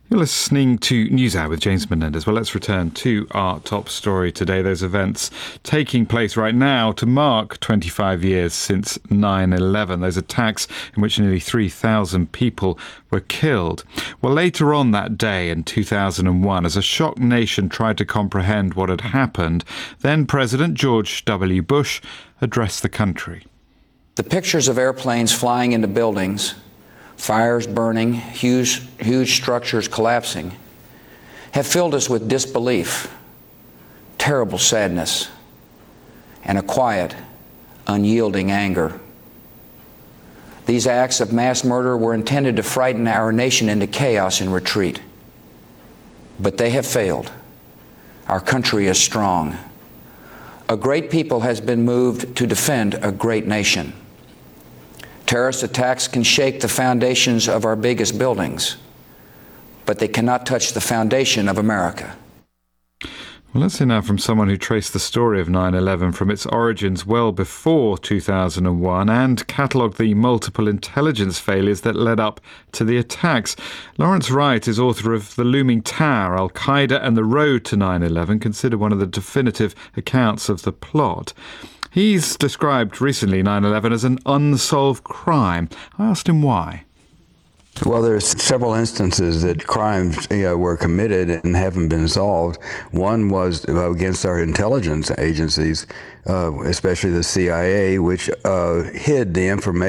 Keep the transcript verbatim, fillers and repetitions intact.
You're listening to NewsHour with James Menendez. Well, let's return to our top story today. Those events taking place right now to mark twenty-five years since nine eleven, those attacks in which nearly three thousand people were killed. Well, later on that day in two thousand one, as a shocked nation tried to comprehend what had happened, then President George W. Bush addressed the country. The pictures of airplanes flying into buildings, fires burning, huge, huge structures collapsing, have filled us with disbelief, terrible sadness, and a quiet, unyielding anger. These acts of mass murder were intended to frighten our nation into chaos and retreat. But they have failed. Our country is strong. A great people has been moved to defend a great nation. Terrorist attacks can shake the foundations of our biggest buildings, but they cannot touch the foundation of America. Well, let's hear now from someone who traced the story of nine eleven from its origins well before two thousand one and catalogued the multiple intelligence failures that led up to the attacks. Lawrence Wright is author of The Looming Tower, Al-Qaeda and the Road to nine eleven, considered one of the definitive accounts of the plot. He's described recently nine eleven as an unsolved crime. I asked him why. Well, there's several instances that crimes you know, were committed and haven't been solved. One was against our intelligence agencies, uh, especially the C I A, which uh, hid the information